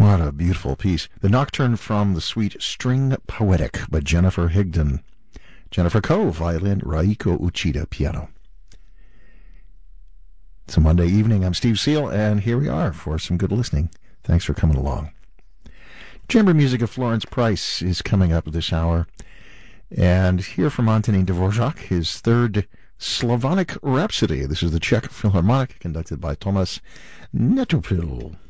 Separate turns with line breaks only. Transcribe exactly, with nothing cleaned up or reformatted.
What a beautiful piece. The Nocturne from the suite String Poetic by Jennifer Higdon. Jennifer Coe, violin, Raiko Uchida, piano. It's a Monday evening. I'm Steve Seal, and here we are for some good listening. Thanks for coming along. Chamber music of Florence Price is coming up this hour. And here from Antonin Dvorak, his third Slavonic Rhapsody. This is the Czech Philharmonic, conducted by Thomas Netopil.